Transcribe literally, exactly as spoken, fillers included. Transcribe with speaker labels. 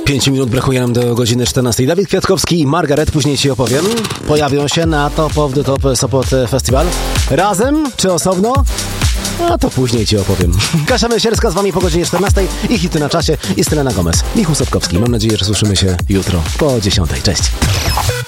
Speaker 1: Pięć minut brakuje nam do godziny czternastej. Dawid Kwiatkowski i Margaret, później ci opowiem. Pojawią się na Top of the Top Sopot Festival. Razem czy osobno? A to później ci opowiem. Kasia Mysierska z wami po godzinie czternastej i hity na czasie i Selena Gomez. Michał Sotkowski. Mam nadzieję, że słyszymy się jutro po dziesiątej. Cześć.